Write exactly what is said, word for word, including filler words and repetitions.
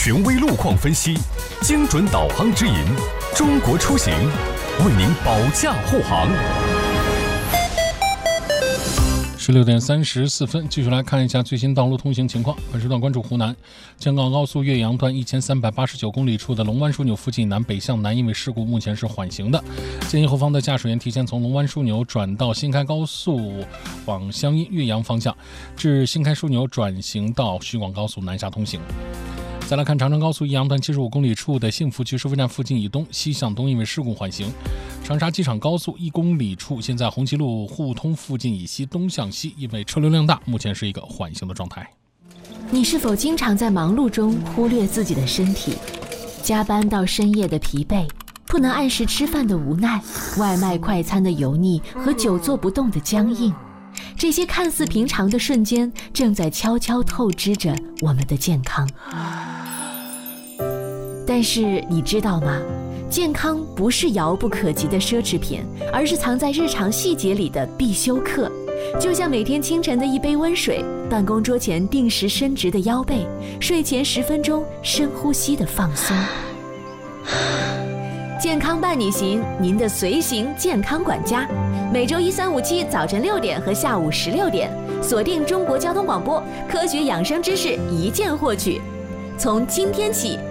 权威路况分析，精准导航指引，中国出行为您保驾护航。 十六点三十四分，继续来看一下最新道路通行情况。本时段关注湖南京港高速岳阳段一千三百八十九公里处的龙湾枢纽附近南北向南，因为事故目前是缓行的，建议后方的驾驶员提前从龙湾枢纽转到新开高速往湘阴岳阳方向，至新开枢纽转行到徐广高速南下通行。再来看长城高速益阳段七十五公里处的幸福区收费站附近以东西向东，因为事故缓行。长沙机场高速一公里处，现在红旗路互通附近以西东向西，因为车流量大，目前是一个缓行的状态。 你是否经常在忙碌中忽略自己的身体？加班到深夜的疲惫，不能按时吃饭的无奈，外卖快餐的油腻和久坐不动的僵硬，这些看似平常的瞬间，正在悄悄透支着我们的健康。但是你知道吗？健康不是遥不可及的奢侈品，而是藏在日常细节里的必修课。就像每天清晨的一杯温水，办公桌前定时伸直的腰背，睡前十分钟深呼吸的放松。健康伴你行，您的随行健康管家，每周一、三、五、七早晨六点和下午十六点，锁定中国交通广播，科学养生知识一键获取。从今天起，